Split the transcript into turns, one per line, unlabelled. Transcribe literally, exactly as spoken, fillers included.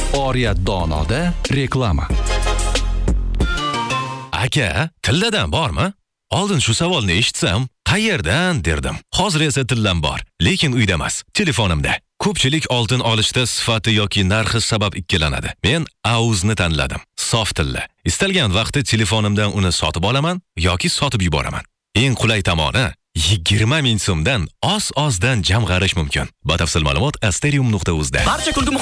Oriyat donoda reklama.
Aka, tilladan bormi? Oldin shu savolni eshitsam, qayerdan derdim. Hozir esa tillam bor, lekin uyda emas, telefonimda. Ko'pchilik oltin olishda sifati yoki narxi sabab ikkilanadi. Men Auzni tanladim. Sof tilla. Istalgan vaqtda telefonimdan uni sotib olaman yoki sotib yuboraman. Eng qulay tomoni, yigirma ming so'mdan oz-ozdan jamg'arish mumkin. Batafsil ma'lumot asterium nuqta uz da.
Barcha kulgi